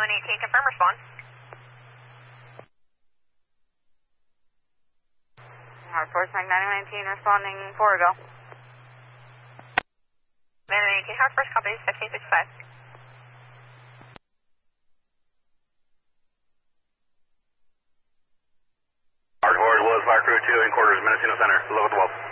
9118, confirm respond. Force Mac 9118 responding 4 go. 9118, Howard first copy, 1565. Hard Horse, Lewis Fire Crew 2 in quarters, Mendocino Center, level 12.